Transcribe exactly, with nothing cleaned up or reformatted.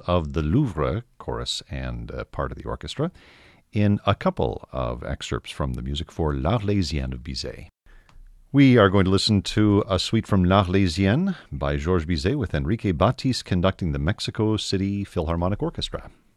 of the Louvre, chorus and uh, part of the orchestra, in a couple of excerpts from the music for L'Arlésienne of Bizet. We are going to listen to a suite from L'Arlésienne by Georges Bizet with Enrique Batiste conducting the Mexico City Philharmonic Orchestra.